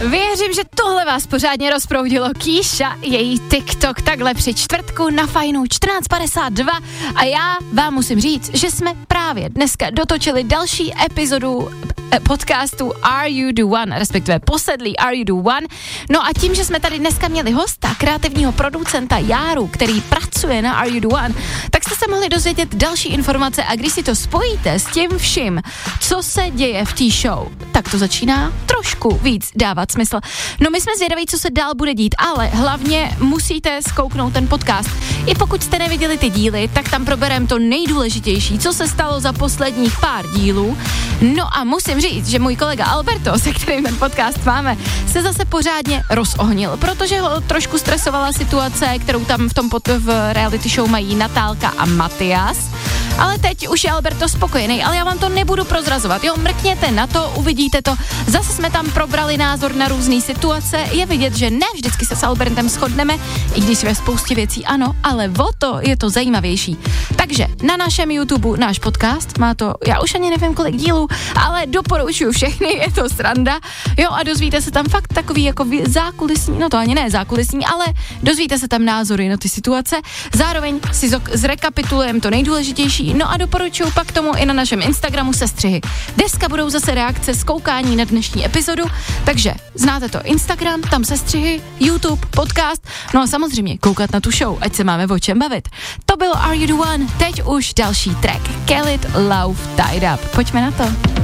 Věřím, že tohle vás pořádně rozproudilo. Kýša, její TikTok takhle při čtvrtku na Fajnu 14:52 a já vám musím říct, že jsme právě dneska dotočili další epizodu podcastu Are You The One, respektive posedlý Are You The One. No a tím, že jsme tady dneska měli hosta, kreativního producenta Járu, který pracuje na Are You The One, tak jste se mohli dozvědět další informace a když si to spojíte s tím vším, co se děje v té show, tak to začíná trošku víc dávat smysl. No my jsme zvědaví, co se dál bude dít, ale hlavně musíte zkouknout ten podcast. I pokud jste neviděli ty díly, tak tam probereme to nejdůležitější, co se stalo za posledních pár dílů. No a musím říct, že můj kolega Alberto, se kterým ten podcast máme, se zase pořádně rozohnil, protože ho trošku stresovala situace, kterou tam v reality show mají Natálka a Matias. Ale teď už je Alberto spokojený, ale já vám to nebudu prozrazovat, jo, mrkněte na to, uvidíte to. Zase jsme tam probrali názor na různé situace, je vidět, že ne vždycky se s Albertem shodneme, i když ve spoustě věcí ano, ale o to je to zajímavější. Takže na našem YouTube náš podcast, má to, já už ani nevím kolik dílů, ale doporučuji všechny, je to sranda, jo, a dozvíte se tam fakt takový jako zákulisní, no to ani ne zákulisní, ale dozvíte se tam názory na ty situace, zároveň si zrekapitulujeme to nejdůležitější. No a doporučuji pak tomu i na našem Instagramu sestřihy. Dneska budou zase reakce z koukání na dnešní epizodu, takže znáte to Instagram, tam sestřihy, YouTube, podcast, no a samozřejmě koukat na tu show, ať se máme o čem bavit. To bylo Are You The One, teď už další track. Khalid Love Tied Up. Pojďme na to.